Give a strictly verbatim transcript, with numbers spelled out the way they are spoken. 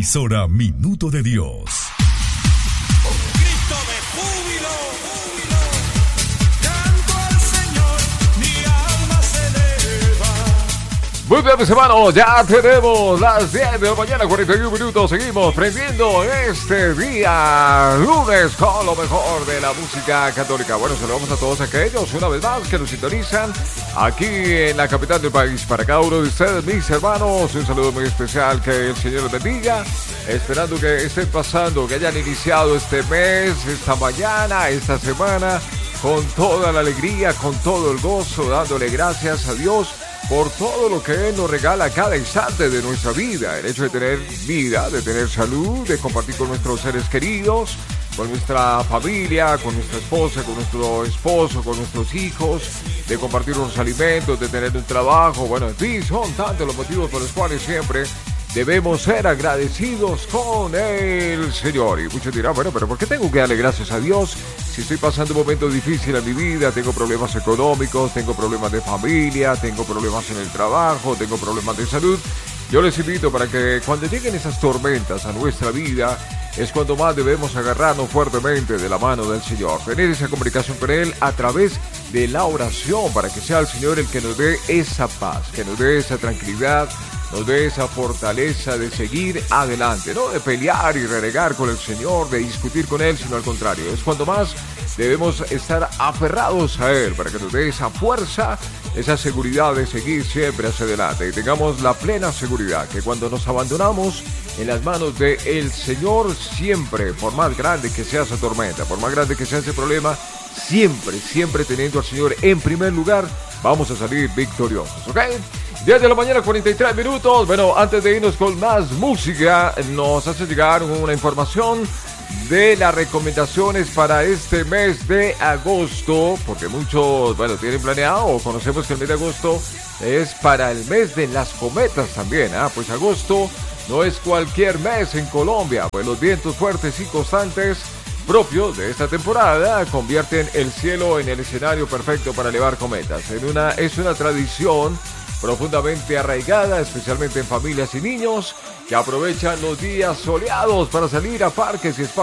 Emisora Minuto de Dios. Un grito de júbilo, júbilo, canto al Señor, mi alma se eleva. Muy bien, mis hermanos, ya tenemos las diez de la mañana, cuarenta y un minutos. Seguimos prendiendo este día, lunes, con lo mejor de la música católica. Bueno, saludamos a todos aquellos, una vez más, que nos sintonizan aquí en la capital del país. Para cada uno de ustedes, mis hermanos, un saludo muy especial, que el Señor les bendiga. Esperando que estén pasando, que hayan iniciado este mes, esta mañana, esta semana, con toda la alegría, con todo el gozo, dándole gracias a Dios por todo lo que Él nos regala cada instante de nuestra vida. El hecho de tener vida, de tener salud, de compartir con nuestros seres queridos, con nuestra familia, con nuestra esposa, con nuestro esposo, con nuestros hijos, de compartir unos alimentos, de tener un trabajo. Bueno, en fin, son tantos los motivos por los cuales siempre debemos ser agradecidos con el Señor. Y muchos dirán, bueno, pero ¿por qué tengo que darle gracias a Dios si estoy pasando un momento difícil en mi vida? Tengo problemas económicos, tengo problemas de familia, tengo problemas en el trabajo, tengo problemas de salud. Yo les invito para que cuando lleguen esas tormentas a nuestra vida, es cuando más debemos agarrarnos fuertemente de la mano del Señor. Tener esa comunicación con Él a través de la oración, para que sea el Señor el que nos dé esa paz, que nos dé esa tranquilidad, nos dé esa fortaleza de seguir adelante, no de pelear y renegar con el Señor, de discutir con Él, sino al contrario. Es cuando más debemos estar aferrados a Él, para que nos dé esa fuerza, esa seguridad de seguir siempre hacia adelante. Y tengamos la plena seguridad que cuando nos abandonamos en las manos del Señor, siempre, por más grande que sea esa tormenta, por más grande que sea ese problema, siempre, siempre teniendo al Señor en primer lugar, vamos a salir victoriosos, ¿ok? diez de la mañana, cuarenta y tres minutos. Bueno, antes de irnos con más música, nos hace llegar una información de las recomendaciones para este mes de agosto, porque muchos, bueno, tienen planeado o conocemos que el mes de agosto es para el mes de las cometas también, ¿ah? Pues agosto no es cualquier mes en Colombia, pues los vientos fuertes y constantes propios de esta temporada convierten el cielo en el escenario perfecto para elevar cometas. En una, es una tradición profundamente arraigada, especialmente en familias y niños que aprovechan los días soleados para salir a parques y espacios